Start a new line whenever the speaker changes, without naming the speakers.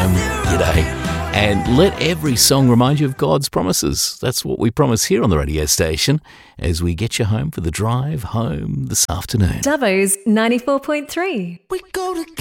G'day. And let every song remind you of God's promises. That's what we promise here on the radio station as we get you home for the drive home this afternoon.
Dubbo's 94.3.
We go to